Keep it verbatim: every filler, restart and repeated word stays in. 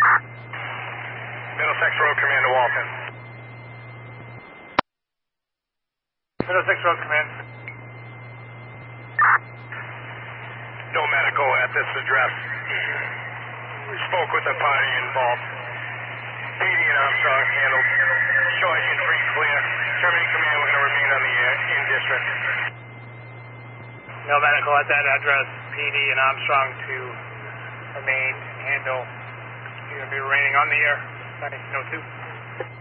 Middlesex Road Command to Walton. Middlesex Road Command. No medical at this address. We spoke with the party involved. P D and Armstrong handled. Show engine free clear. Terminating command, we're going to remain on the air in district. No medical at that address. P D and Armstrong to remain, handle. You're going to be remaining on the air. nineteen oh two.